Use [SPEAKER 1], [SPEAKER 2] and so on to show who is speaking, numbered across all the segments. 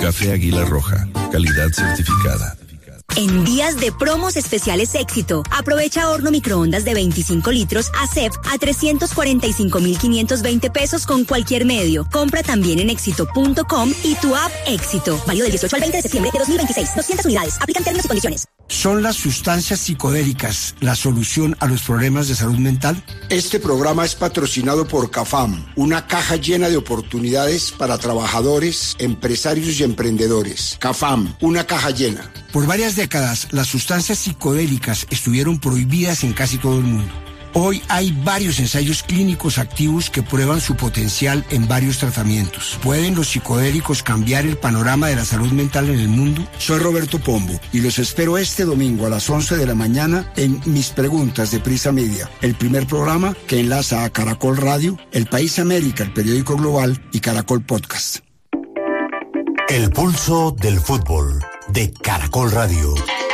[SPEAKER 1] Café Águila Roja, calidad certificada.
[SPEAKER 2] En días de promos especiales Éxito, aprovecha horno microondas de 25 litros ASEF a 345.520 pesos con cualquier medio. Compra también en éxito.com y tu app Éxito. Válido del 18 al 20 de septiembre de 2026. 200 unidades. Aplican términos y condiciones.
[SPEAKER 3] ¿Son las sustancias psicodélicas la solución a los problemas de salud mental?
[SPEAKER 4] Este programa es patrocinado por CAFAM, una caja llena de oportunidades para trabajadores, empresarios y emprendedores. CAFAM, una caja llena.
[SPEAKER 3] Por varias décadas, las sustancias psicodélicas estuvieron prohibidas en casi todo el mundo. Hoy hay varios ensayos clínicos activos que prueban su potencial en varios tratamientos. ¿Pueden los psicodélicos cambiar el panorama de la salud mental en el mundo?
[SPEAKER 4] Soy Roberto Pombo y los espero este domingo a las 11 de la mañana en Mis Preguntas de Prisa Media, el primer programa que enlaza a Caracol Radio, El País América, el periódico global y Caracol Podcast.
[SPEAKER 5] El pulso del fútbol de Caracol Radio.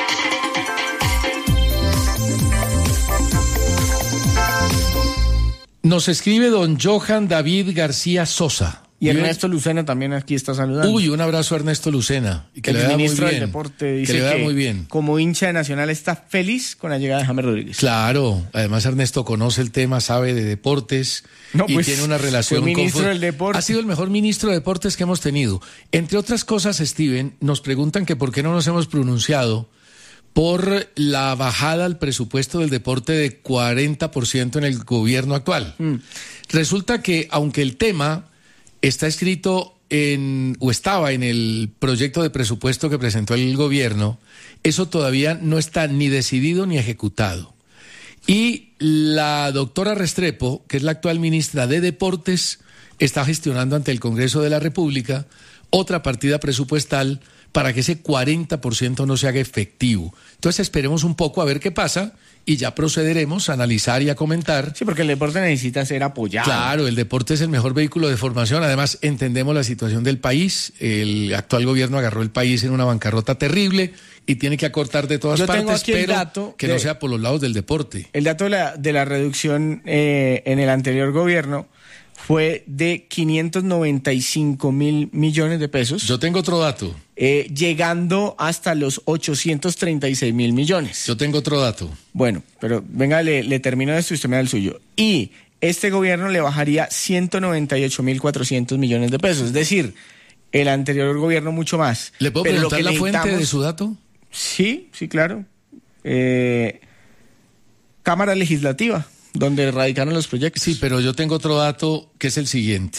[SPEAKER 6] Nos escribe don Johan David García Sosa.
[SPEAKER 7] Y Ernesto Lucena también aquí está saludando.
[SPEAKER 6] Uy, un abrazo a Ernesto Lucena.
[SPEAKER 7] Que el ministro del Deporte dice que muy bien. Como hincha de Nacional está feliz con la llegada de James Rodríguez.
[SPEAKER 6] Claro, además Ernesto conoce el tema, sabe de deportes y tiene una relación
[SPEAKER 7] con ministro del Deporte.
[SPEAKER 6] Ha sido el mejor ministro de Deportes que hemos tenido. Entre otras cosas, Steven, nos preguntan que por qué no nos hemos pronunciado por la bajada al presupuesto del deporte de 40% en el gobierno actual. Resulta que, aunque el tema está escrito estaba en el proyecto de presupuesto que presentó el gobierno, eso todavía no está ni decidido ni ejecutado. Y la doctora Restrepo, que es la actual ministra de Deportes, está gestionando ante el Congreso de la República otra partida presupuestal para que ese 40% no se haga efectivo. Entonces esperemos un poco a ver qué pasa y ya procederemos a analizar y a comentar.
[SPEAKER 7] Sí, porque el deporte necesita ser apoyado.
[SPEAKER 6] Claro, el deporte es el mejor vehículo de formación. Además, entendemos la situación del país. El actual gobierno agarró el país en una bancarrota terrible y tiene que acortar de todas partes, pero que no sea por los lados del deporte.
[SPEAKER 7] El dato de la reducción en el anterior gobierno fue de 595.000 millones de pesos.
[SPEAKER 6] Yo tengo otro dato.
[SPEAKER 7] Llegando hasta los 836.000 millones.
[SPEAKER 6] Yo tengo otro dato.
[SPEAKER 7] Bueno, pero venga, le termino esto y usted me da el suyo. Y este gobierno le bajaría 198.400 millones de pesos. Es decir, el anterior gobierno mucho más.
[SPEAKER 6] ¿Le puedo preguntar la fuente de su dato?
[SPEAKER 7] Sí, claro. Cámara Legislativa, donde radicaron los proyectos.
[SPEAKER 6] Sí, pero yo tengo otro dato que es el siguiente.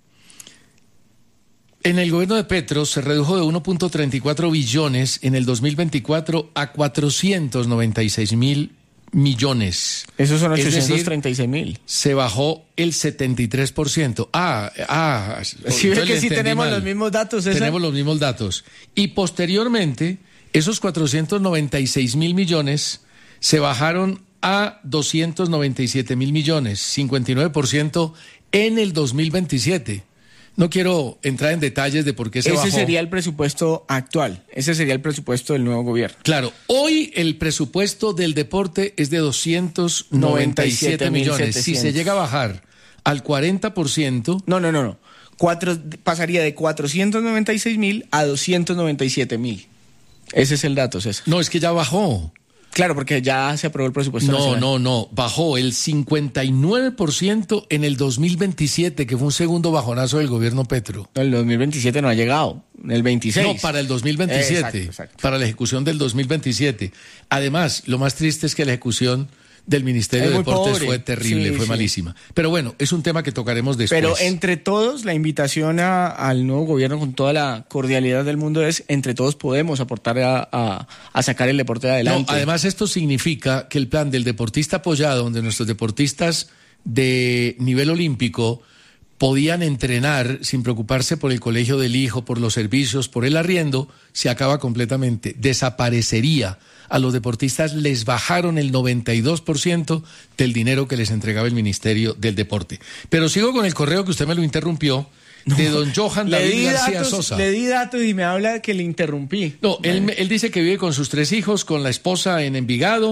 [SPEAKER 6] En el gobierno de Petro se redujo de 1.34 billones en el 2024 a 496.000 millones.
[SPEAKER 7] Esos son 836.000.
[SPEAKER 6] Se bajó el 73%.
[SPEAKER 7] Sí, ve que sí tenemos los mismos datos.
[SPEAKER 6] Tenemos los mismos datos. Y posteriormente, esos 496.000 millones se bajaron a 297.000 millones, 59% en el 2027. No quiero entrar en detalles de por qué se bajó.
[SPEAKER 7] Ese sería el presupuesto actual, ese sería el presupuesto del nuevo gobierno.
[SPEAKER 6] Claro, hoy el presupuesto del deporte es de 297 millones. Si se llega a bajar al 40%...
[SPEAKER 7] No. Pasaría de 496.000 a 297.000. Ese es el dato, César.
[SPEAKER 6] No, es que ya bajó.
[SPEAKER 7] Claro, porque ya se aprobó el presupuesto nacional.
[SPEAKER 6] No. Bajó el 59% en el 2027, que fue un segundo bajonazo del gobierno Petro.
[SPEAKER 7] No, el 2027 no ha llegado. El 26.
[SPEAKER 6] No, para el 2027. Exacto. Para la ejecución del 2027. Además, lo más triste es que la ejecución del Ministerio de Deportes fue terrible, fue malísima. Pero bueno, es un tema que tocaremos después.
[SPEAKER 7] Pero entre todos, la invitación al nuevo gobierno con toda la cordialidad del mundo es, entre todos podemos aportar a sacar el deporte adelante.
[SPEAKER 6] No, además esto significa que el plan del deportista apoyado, donde nuestros deportistas de nivel olímpico podían entrenar sin preocuparse por el colegio del hijo, por los servicios, por el arriendo, se acaba completamente. Desaparecería. A los deportistas les bajaron el 92% del dinero que les entregaba el Ministerio del Deporte. Pero sigo con el correo que usted me lo interrumpió, de don Johan David García Sosa.
[SPEAKER 7] Le di datos y me habla que le interrumpí.
[SPEAKER 6] No, él dice que vive con sus 3 hijos, con la esposa en Envigado,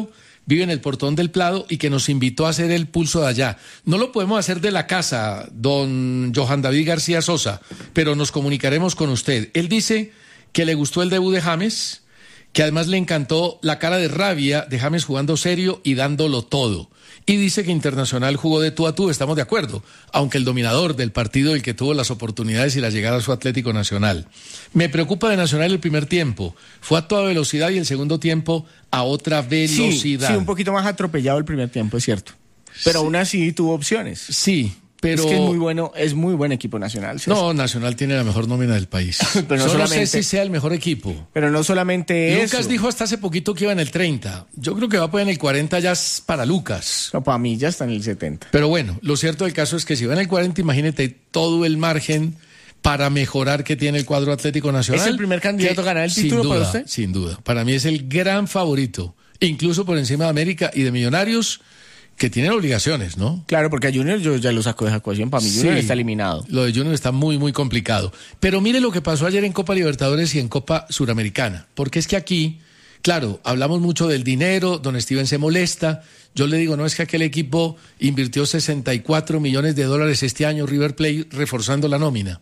[SPEAKER 6] vive en el Portón del Prado y que nos invitó a hacer el pulso de allá. No lo podemos hacer de la casa, don Johan David García Sosa, pero nos comunicaremos con usted. Él dice que le gustó el debut de James, que además le encantó la cara de rabia de James jugando serio y dándolo todo. Y dice que Internacional jugó de tú a tú, estamos de acuerdo, aunque el dominador del partido, el que tuvo las oportunidades y la llegada fue Atlético Nacional. Me preocupa de Nacional el primer tiempo, fue a toda velocidad y el segundo tiempo a otra velocidad.
[SPEAKER 7] Sí, un poquito más atropellado el primer tiempo, es cierto. Pero aún así tuvo opciones.
[SPEAKER 6] Sí, pero...
[SPEAKER 7] Es que es muy buen equipo Nacional. César.
[SPEAKER 6] No, Nacional tiene la mejor nómina del país.
[SPEAKER 7] Pero
[SPEAKER 6] no sé si sea el mejor equipo.
[SPEAKER 7] Pero no solamente
[SPEAKER 6] Lucas
[SPEAKER 7] eso.
[SPEAKER 6] dijo hasta hace poquito que iba en el 30. Yo creo que va a poner en el 40 ya para Lucas.
[SPEAKER 7] No, para mí ya está en el 70.
[SPEAKER 6] Pero bueno, lo cierto del caso es que si va en el 40, imagínate todo el margen para mejorar que tiene el cuadro Atlético Nacional.
[SPEAKER 7] ¿Es el primer candidato a ganar el título para usted?
[SPEAKER 6] Sin duda. Para mí es el gran favorito, incluso por encima de América y de Millonarios, que tienen obligaciones, ¿no?
[SPEAKER 7] Claro, porque a Junior yo ya lo saco de ecuación. Para mí Junior está eliminado.
[SPEAKER 6] Lo de Junior está muy, muy complicado. Pero mire lo que pasó ayer en Copa Libertadores y en Copa Suramericana. Porque es que aquí, claro, hablamos mucho del dinero, don Steven se molesta. Yo le digo, no, es que aquel equipo invirtió $64 millones este año, River Plate, reforzando la nómina.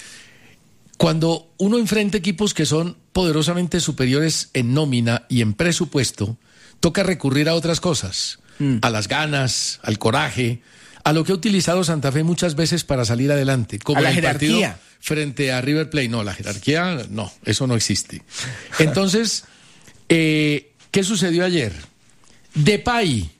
[SPEAKER 6] Cuando uno enfrenta equipos que son poderosamente superiores en nómina y en presupuesto, toca recurrir a otras cosas. A las ganas, al coraje, a lo que ha utilizado Santa Fe muchas veces para salir adelante, como
[SPEAKER 7] a la
[SPEAKER 6] el
[SPEAKER 7] jerarquía
[SPEAKER 6] partido frente a River Plate. No, la jerarquía no, eso no existe. Entonces, ¿qué sucedió ayer? Depay,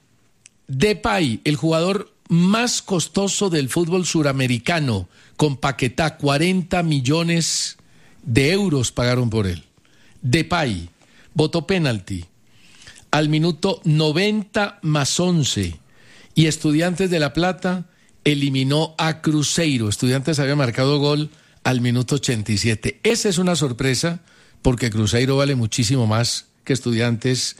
[SPEAKER 6] el jugador más costoso del fútbol suramericano, con Paquetá, 40 millones de euros pagaron por él. Depay votó penalti al minuto 90 más 11 y Estudiantes de La Plata eliminó a Cruzeiro. Estudiantes había marcado gol al minuto 87. Esa es una sorpresa porque Cruzeiro vale muchísimo más que Estudiantes,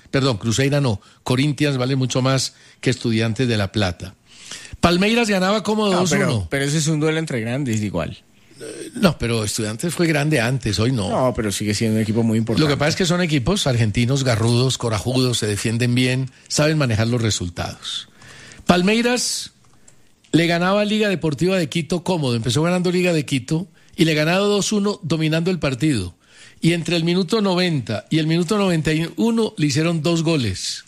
[SPEAKER 6] Corinthians vale mucho más que Estudiantes de La Plata. Palmeiras ganaba como 2-1.
[SPEAKER 7] Pero ese es un duelo entre grandes igual.
[SPEAKER 6] No, pero Estudiantes fue grande antes, hoy no.
[SPEAKER 7] No, pero sigue siendo un equipo muy importante.
[SPEAKER 6] Lo que pasa es que son equipos argentinos garrudos, corajudos, se defienden bien, saben manejar los resultados. Palmeiras le ganaba a Liga Deportiva de Quito cómodo, empezó ganando Liga de Quito y le ganaba 2-1 dominando el partido. Y entre el minuto 90 y el minuto 91 le hicieron 2 goles.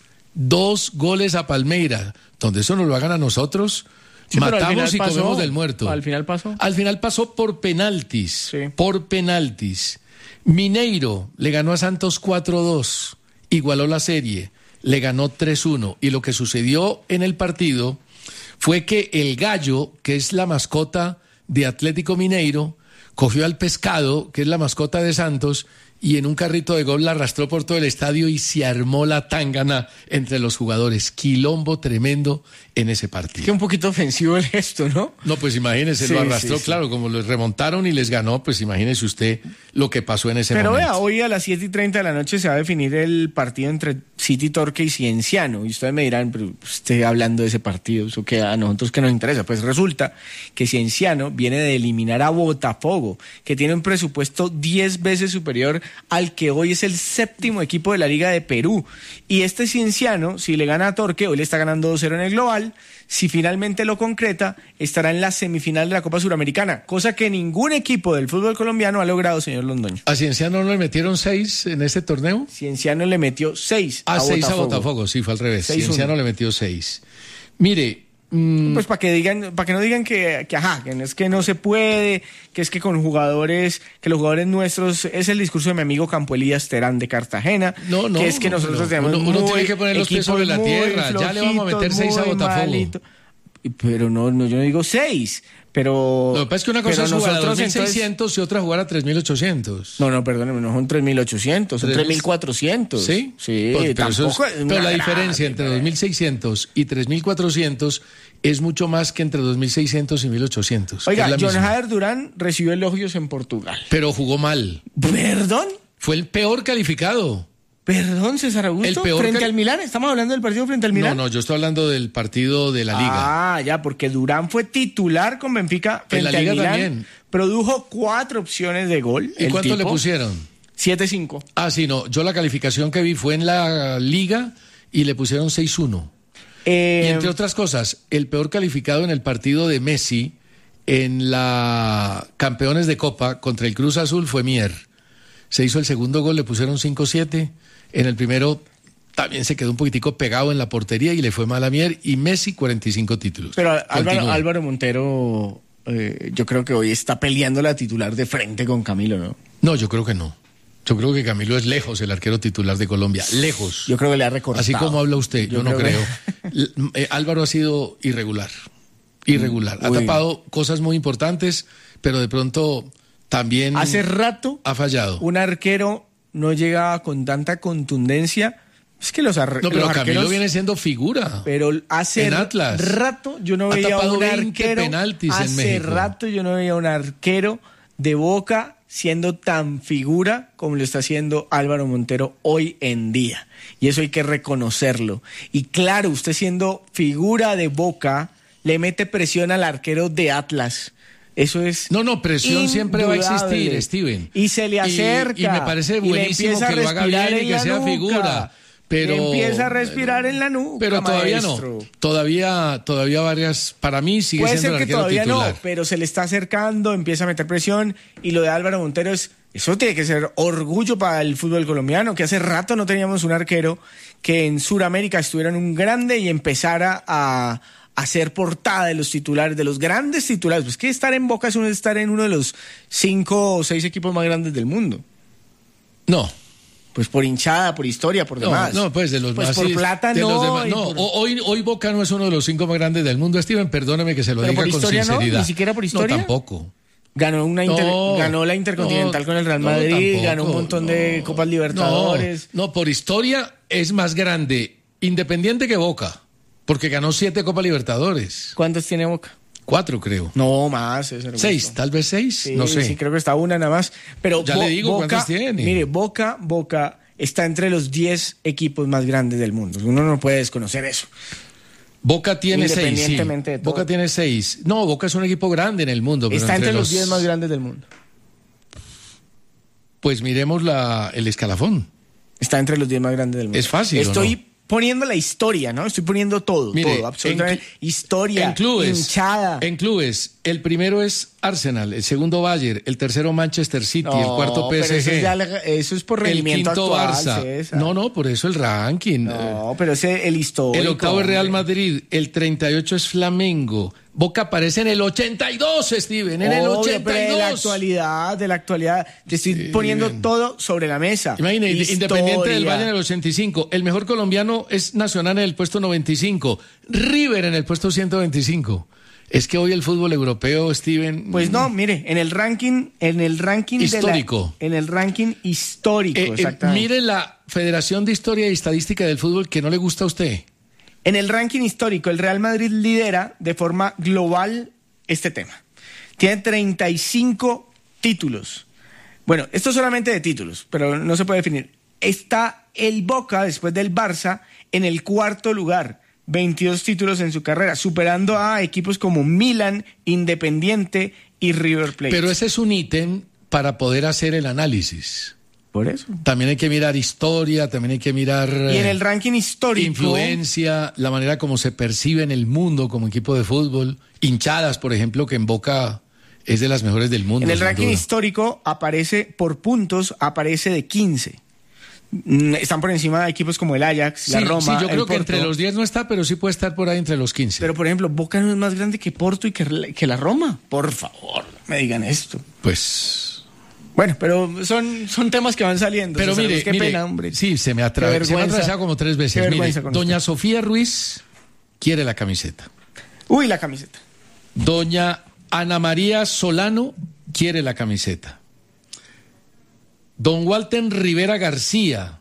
[SPEAKER 6] 2 goles a Palmeiras, donde eso nos lo hagan a nosotros... Sí, matamos y comemos del muerto.
[SPEAKER 7] ¿Al final pasó?
[SPEAKER 6] Al final pasó por penaltis.
[SPEAKER 7] Sí.
[SPEAKER 6] Por penaltis. Mineiro le ganó a Santos 4-2. Igualó la serie. Le ganó 3-1. Y lo que sucedió en el partido fue que el Gallo, que es la mascota de Atlético Mineiro, cogió al Pescado, que es la mascota de Santos, y en un carrito de gol la arrastró por todo el estadio y se armó la tángana entre los jugadores. Quilombo tremendo en ese partido.
[SPEAKER 7] Que un poquito ofensivo el gesto, ¿no?
[SPEAKER 6] No, pues imagínese,
[SPEAKER 7] sí,
[SPEAKER 6] lo arrastró,
[SPEAKER 7] sí.
[SPEAKER 6] Claro, como lo remontaron y les ganó, pues imagínese usted lo que pasó en ese momento.
[SPEAKER 7] Pero vea, hoy a las 7:30 de la noche se va a definir el partido entre City Torque y Cienciano. Y ustedes me dirán, pero usted hablando de ese partido, eso que a nosotros que nos interesa. Pues resulta que Cienciano viene de eliminar a Botafogo, que tiene un presupuesto 10 veces superior al que hoy es el 7º equipo de la Liga de Perú. Y este Cienciano, si le gana a Torque, hoy le está ganando 2-0 en el global, si finalmente lo concreta, estará en la semifinal de la Copa Suramericana, cosa que ningún equipo del fútbol colombiano ha logrado, señor Londoño.
[SPEAKER 6] ¿A Cienciano no le metieron 6 en este torneo?
[SPEAKER 7] Cienciano le metió 6 a
[SPEAKER 6] 6
[SPEAKER 7] Botafogo.
[SPEAKER 6] a Botafogo, sí, fue al revés.
[SPEAKER 7] 6-1.
[SPEAKER 6] Cienciano le metió 6. Mire...
[SPEAKER 7] Pues para que no digan que es que no se puede, que es que con jugadores, que los jugadores nuestros, es el discurso de mi amigo Campo Elías Terán de Cartagena, que es que nosotros tenemos
[SPEAKER 6] uno tiene que poner los pies sobre la tierra, ya le vamos a meter 6 a Botafogo.
[SPEAKER 7] Pero no, yo no digo 6, pero...
[SPEAKER 6] Lo que pasa es que una cosa es jugar a 2.600 y otra jugar a 3.800.
[SPEAKER 7] No, perdóneme, no son 3.800, son 3.400.
[SPEAKER 6] ¿Sí?
[SPEAKER 7] Sí,
[SPEAKER 6] pero la diferencia entre 2.600 y 3.400 es mucho más que entre 2.600 y 1.800.
[SPEAKER 7] Oiga, John Jader Durán recibió elogios en Portugal.
[SPEAKER 6] Pero jugó mal.
[SPEAKER 7] ¿Perdón?
[SPEAKER 6] Fue el peor calificado.
[SPEAKER 7] Perdón, César Augusto, frente al Milán. ¿Estamos hablando del partido frente al Milán?
[SPEAKER 6] No, yo estoy hablando del partido de la Liga.
[SPEAKER 7] Ah, ya, porque Durán fue titular con Benfica frente al Milán. También. Produjo 4 opciones de gol.
[SPEAKER 6] ¿Y cuánto le pusieron?
[SPEAKER 7] 7-5.
[SPEAKER 6] Ah, sí, no. Yo la calificación que vi fue en la Liga y le pusieron 6-1. Y entre otras cosas, el peor calificado en el partido de Messi en la Campeones de Copa contra el Cruz Azul fue Mier. Se hizo el segundo gol, le pusieron 5-7. En el primero también se quedó un poquitico pegado en la portería y le fue mal a Mier. Y Messi, 45 títulos.
[SPEAKER 7] Pero Álvaro Montero, yo creo que hoy está peleando la titular de frente con Camilo, ¿no?
[SPEAKER 6] No, yo creo que no. Yo creo que Camilo es lejos el arquero titular de Colombia. Lejos.
[SPEAKER 7] Yo creo que le ha recortado.
[SPEAKER 6] Así como habla usted, yo no creo. Álvaro ha sido irregular. Ha tapado cosas muy importantes, pero de pronto también
[SPEAKER 7] hace rato
[SPEAKER 6] ha fallado.
[SPEAKER 7] Un arquero no llega con tanta contundencia. Es que los arqueros...
[SPEAKER 6] No, pero Camilo viene siendo figura.
[SPEAKER 7] Pero hace
[SPEAKER 6] en Atlas.
[SPEAKER 7] Rato yo no veía un arquero...
[SPEAKER 6] penaltis en México.
[SPEAKER 7] Hace rato yo no veía un arquero de Boca siendo tan figura como lo está haciendo Álvaro Montero hoy en día. Y eso hay que reconocerlo. Y claro, usted siendo figura de Boca, le mete presión al arquero de Atlas. Eso es...
[SPEAKER 6] No, presión siempre va a existir, Steven.
[SPEAKER 7] Y se le acerca.
[SPEAKER 6] Y me parece buenísimo que lo haga bien y que sea figura. Pero
[SPEAKER 7] empieza a respirar en la nuca.
[SPEAKER 6] Pero todavía
[SPEAKER 7] maestro.
[SPEAKER 6] No. Todavía varias, para mí sigue
[SPEAKER 7] Puede
[SPEAKER 6] siendo
[SPEAKER 7] ser
[SPEAKER 6] el
[SPEAKER 7] que
[SPEAKER 6] arquero
[SPEAKER 7] todavía
[SPEAKER 6] titular.
[SPEAKER 7] No, pero se le está acercando, empieza a meter presión. Y lo de Álvaro Montero eso tiene que ser orgullo para el fútbol colombiano, que hace rato no teníamos un arquero que en Sudamérica estuviera en un grande y empezara a hacer portada de los titulares, de los grandes titulares. Pues que estar en Boca es estar en uno de los 5 o 6 equipos más grandes del mundo.
[SPEAKER 6] No.
[SPEAKER 7] Pues por hinchada, por historia, por demás.
[SPEAKER 6] No, pues de los
[SPEAKER 7] pues
[SPEAKER 6] más...
[SPEAKER 7] por plata
[SPEAKER 6] de
[SPEAKER 7] no.
[SPEAKER 6] Los demás, no, hoy Boca no es uno de los 5 más grandes del mundo. Steven, perdóneme que se lo diga con sinceridad.
[SPEAKER 7] No, ni siquiera por historia.
[SPEAKER 6] No, tampoco.
[SPEAKER 7] Ganó la Intercontinental con el Real Madrid, ganó un montón de Copas Libertadores.
[SPEAKER 6] No, por historia es más grande Independiente que Boca, porque ganó 7 Copas Libertadores.
[SPEAKER 7] ¿Cuántos tiene Boca?
[SPEAKER 6] 4, creo.
[SPEAKER 7] No, más.
[SPEAKER 6] 6, tal vez 6,
[SPEAKER 7] sí,
[SPEAKER 6] no sé.
[SPEAKER 7] Sí, creo que está una nada más. Pero
[SPEAKER 6] ya le digo
[SPEAKER 7] Boca,
[SPEAKER 6] cuántos tiene.
[SPEAKER 7] Mire, Boca está entre los 10 equipos más grandes del mundo. Uno no puede desconocer eso.
[SPEAKER 6] Boca tiene 6,
[SPEAKER 7] Independientemente de todo.
[SPEAKER 6] Boca tiene 6. No, Boca es un equipo grande en el mundo. Pero
[SPEAKER 7] está entre los 10 más grandes del mundo.
[SPEAKER 6] Pues miremos el escalafón.
[SPEAKER 7] Está entre los 10 más grandes del mundo.
[SPEAKER 6] Es fácil,
[SPEAKER 7] Estoy poniendo la historia, ¿no? Estoy poniendo todo.
[SPEAKER 6] Mire,
[SPEAKER 7] todo, absolutamente. Historia,
[SPEAKER 6] en clubes,
[SPEAKER 7] hinchada.
[SPEAKER 6] En clubes, el primero es Arsenal, el segundo Bayern, el tercero Manchester City, el cuarto PSG.
[SPEAKER 7] Pero eso es por rendimiento
[SPEAKER 6] el quinto
[SPEAKER 7] actual,
[SPEAKER 6] Barça.
[SPEAKER 7] César.
[SPEAKER 6] No, por eso el ranking.
[SPEAKER 7] No, pero ese el histórico.
[SPEAKER 6] El octavo es Real Madrid, el 38 es Flamengo. Boca aparece en el 82, Steven, en el 82.
[SPEAKER 7] Pero de la actualidad. Te estoy poniendo todo sobre la mesa.
[SPEAKER 6] Imagínate, Independiente del Valle en el 85. El mejor colombiano es Nacional en el puesto 95. River en el puesto 125. Es que hoy el fútbol europeo, Steven...
[SPEAKER 7] Pues no, mire, en el ranking
[SPEAKER 6] histórico.
[SPEAKER 7] En el ranking histórico, exactamente.
[SPEAKER 6] Mire la Federación de Historia y Estadística del Fútbol que no le gusta a usted.
[SPEAKER 7] En el ranking histórico, el Real Madrid lidera de forma global este tema. Tiene 35 títulos. Bueno, esto solamente de títulos, pero no se puede definir. Está el Boca, después del Barça, en el 4º lugar. 22 títulos en su carrera, superando a equipos como Milan, Independiente y River Plate.
[SPEAKER 6] Pero ese es un ítem para poder hacer el análisis.
[SPEAKER 7] Por eso.
[SPEAKER 6] También hay que mirar historia, también hay que mirar...
[SPEAKER 7] Y en el ranking histórico...
[SPEAKER 6] influencia, la manera como se percibe en el mundo como equipo de fútbol. Hinchadas, por ejemplo, que en Boca es de las mejores del mundo.
[SPEAKER 7] En el ranking histórico aparece por puntos, aparece de 15. Están por encima de equipos como el Ajax, la Roma.
[SPEAKER 6] Sí, yo creo que
[SPEAKER 7] Porto.
[SPEAKER 6] entre los 10 no está, pero sí puede estar por ahí entre los 15.
[SPEAKER 7] Pero, por ejemplo, Boca no es más grande que Porto y que la Roma. Por favor, me digan esto.
[SPEAKER 6] Pues...
[SPEAKER 7] Bueno, pero son temas que van saliendo.
[SPEAKER 6] Pero mire,
[SPEAKER 7] qué pena, hombre.
[SPEAKER 6] Sí, se me ha atravesado como 3 veces. Mire, doña
[SPEAKER 7] usted.
[SPEAKER 6] Sofía Ruiz quiere la camiseta.
[SPEAKER 7] Uy, la camiseta.
[SPEAKER 6] Doña Ana María Solano quiere la camiseta. Don Walter Rivera García.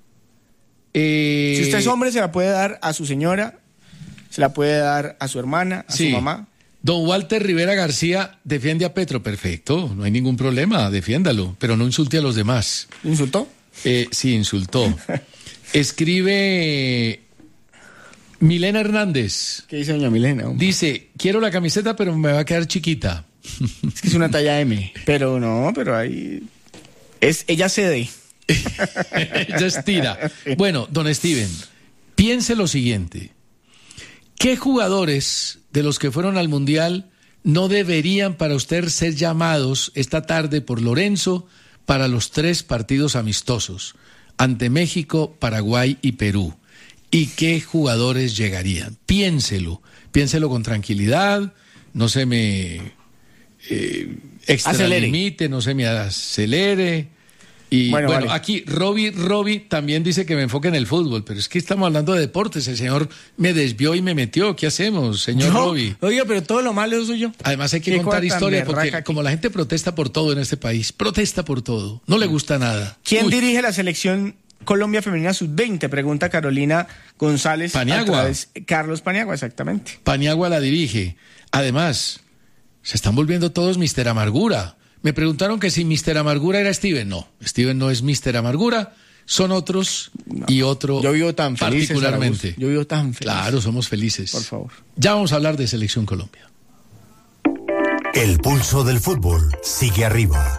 [SPEAKER 7] Si usted es hombre, se la puede dar a su señora, se la puede dar a su hermana, a su mamá.
[SPEAKER 6] Don Walter Rivera García defiende a Petro. Perfecto, no hay ningún problema, defiéndalo, pero no insulte a los demás.
[SPEAKER 7] ¿Insultó?
[SPEAKER 6] Sí, insultó. Escribe Milena Hernández.
[SPEAKER 7] ¿Qué dice doña Milena?
[SPEAKER 6] Dice, quiero la camiseta, pero me va a quedar chiquita.
[SPEAKER 7] Es que es una talla M. Pero no, pero ahí... ella cede.
[SPEAKER 6] Ella estira. Bueno, don Steven, piense lo siguiente. ¿Qué jugadores de los que fueron al Mundial no deberían para usted ser llamados esta tarde por Lorenzo para los 3 partidos amistosos ante México, Paraguay y Perú? ¿Y qué jugadores llegarían? Piénselo con tranquilidad, no se me extralimite, no se me acelere. Y bueno, vale. Aquí Roby también dice que me enfoque en el fútbol, pero es que estamos hablando de deportes. El señor me desvió y me metió. ¿Qué hacemos, señor Roby?
[SPEAKER 7] Oiga, pero todo lo malo soy yo.
[SPEAKER 6] Además hay que contar historias, porque como la gente protesta por todo en este país, protesta por todo, no le gusta nada.
[SPEAKER 7] ¿Quién dirige la selección Colombia Femenina Sub-20? Pregunta Carolina González.
[SPEAKER 6] Paniagua.
[SPEAKER 7] Carlos Paniagua, exactamente.
[SPEAKER 6] Paniagua la dirige. Además, se están volviendo todos Mr. Amargura. Me preguntaron que si Mr. Amargura era Steven. No, Steven no es Mr. Amargura, son otros y otro
[SPEAKER 7] yo vivo tan feliz,
[SPEAKER 6] particularmente.
[SPEAKER 7] Yo vivo tan feliz.
[SPEAKER 6] Claro, somos felices.
[SPEAKER 7] Por favor.
[SPEAKER 6] Ya vamos a hablar de Selección Colombia.
[SPEAKER 5] El pulso del fútbol sigue arriba.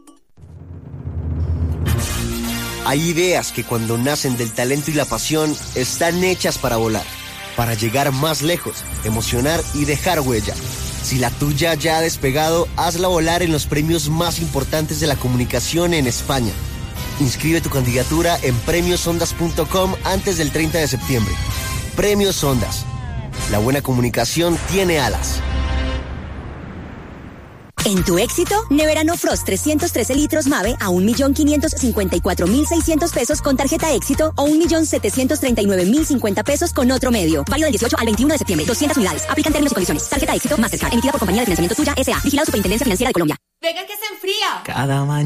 [SPEAKER 8] Hay ideas que cuando nacen del talento y la pasión están hechas para volar, para llegar más lejos, emocionar y dejar huella. Si la tuya ya ha despegado, hazla volar en los premios más importantes de la comunicación en España. Inscribe tu candidatura en premiosondas.com antes del 30 de septiembre. Premios Ondas. La buena comunicación tiene alas.
[SPEAKER 2] En tu éxito, Neverano Frost 313 litros Mave a 1.554.600 pesos con tarjeta éxito o 1.739.050 pesos con otro medio. Válido del 18 al 21 de septiembre. 200 unidades. Aplican términos y condiciones. Tarjeta éxito Mastercard. Emitida por Compañía de Financiamiento Suya S.A. Vigilado Superintendencia Financiera de Colombia.
[SPEAKER 9] Venga que se enfría.
[SPEAKER 10] Cada mañana.